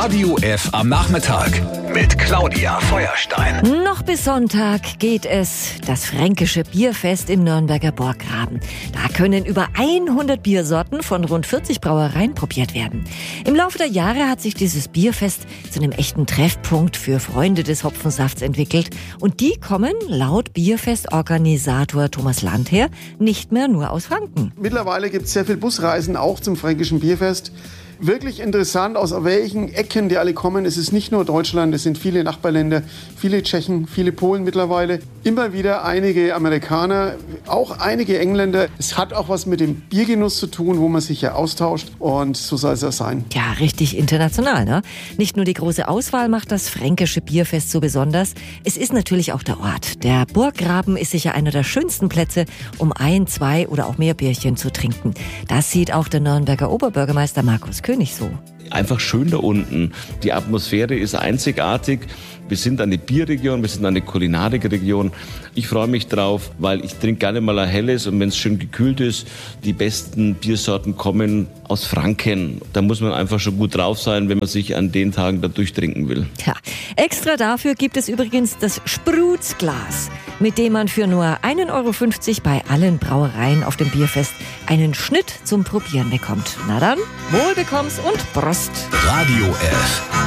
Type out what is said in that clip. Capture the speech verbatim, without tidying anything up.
Radio F am Nachmittag mit Claudia Feuerstein. Noch bis Sonntag geht es, das fränkische Bierfest im Nürnberger Burggraben. Da können über hundert Biersorten von rund vierzig Brauereien probiert werden. Im Laufe der Jahre hat sich dieses Bierfest zu einem echten Treffpunkt für Freunde des Hopfensafts entwickelt. Und die kommen laut Bierfestorganisator Thomas Landherr nicht mehr nur aus Franken. Mittlerweile gibt es sehr viel Busreisen auch zum fränkischen Bierfest. Wirklich interessant, aus welchen Ecken die alle kommen. Es ist nicht nur Deutschland, es sind viele Nachbarländer, viele Tschechen, viele Polen mittlerweile. Immer wieder einige Amerikaner, auch einige Engländer. Es hat auch was mit dem Biergenuss zu tun, wo man sich ja austauscht. Und so soll es auch sein. Ja, richtig international, ne? Nicht nur die große Auswahl macht das fränkische Bierfest so besonders. Es ist natürlich auch der Ort. Der Burggraben ist sicher einer der schönsten Plätze, um ein, zwei oder auch mehr Bierchen zu trinken. Das sieht auch der Nürnberger Oberbürgermeister Markus König so. Einfach schön da unten. Die Atmosphäre ist einzigartig. Wir sind eine Bierregion, wir sind eine Kulinarikregion. Ich freue mich drauf, weil ich trinke gerne mal ein helles und wenn es schön gekühlt ist, die besten Biersorten kommen aus Franken. Da muss man einfach schon gut drauf sein, wenn man sich an den Tagen da durchtrinken will. Ja, extra dafür gibt es übrigens das Sprutzglas, mit dem man für nur ein Euro fünfzig bei allen Brauereien auf dem Bierfest einen Schnitt zum Probieren bekommt. Na dann, Wohlbekomm's und Prost! Radio F.